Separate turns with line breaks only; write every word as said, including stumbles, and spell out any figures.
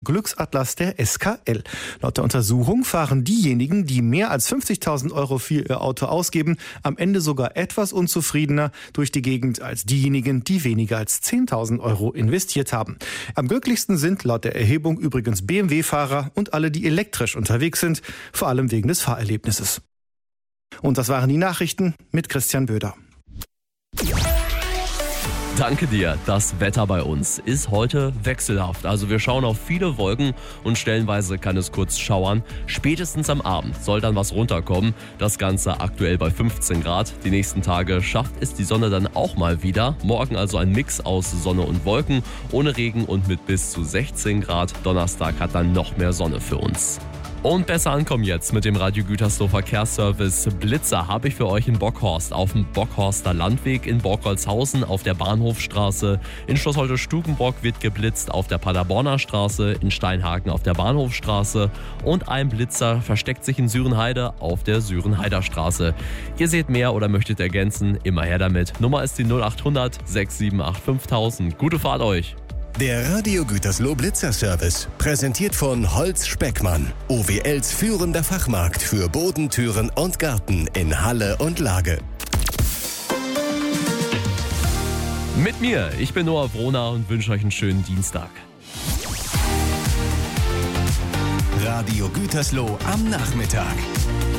Glücksatlas der S K L. Laut der Untersuchung fahren diejenigen, die mehr als fünfzigtausend Euro für ihr Auto ausgeben, am Ende sogar etwas unzufriedener durch die Gegend als diejenigen, die weniger als zehntausend Euro investiert haben. Am glücklichsten sind laut der Erhebung übrigens B M W-Fahrer und alle, die elektrisch unterwegs sind, vor allem wegen des Fahrerlebnisses. Und das waren die Nachrichten mit Christian Böder.
Danke dir. Das Wetter bei uns ist heute wechselhaft. Also wir schauen auf viele Wolken und stellenweise kann es kurz schauern. Spätestens am Abend soll dann was runterkommen. Das Ganze aktuell bei fünfzehn Grad. Die nächsten Tage schafft es die Sonne dann auch mal wieder. Morgen also ein Mix aus Sonne und Wolken, ohne Regen und mit bis zu sechzehn Grad. Donnerstag hat dann noch mehr Sonne für uns. Und besser ankommen jetzt mit dem Radio Gütersloh Verkehrsservice Blitzer habe ich für euch in Bockhorst auf dem Bockhorster Landweg, in Borgholzhausen auf der Bahnhofstraße, in Schloss Holte-Stukenbrock wird geblitzt auf der Paderborner Straße, in Steinhagen auf der Bahnhofstraße und ein Blitzer versteckt sich in Sürenheide auf der Sürenheider Straße. Ihr seht mehr oder möchtet ergänzen, immer her damit. Nummer ist die null acht hundert sechs sieben acht fünftausend. Gute Fahrt euch!
Der Radio Gütersloh Blitzer Service, präsentiert von Holz Speckmann, O W Ls führender Fachmarkt für Boden, Türen und Garten in Halle und Lage.
Mit mir, ich bin Noah Wrohner und wünsche euch einen schönen Dienstag.
Radio Gütersloh am Nachmittag.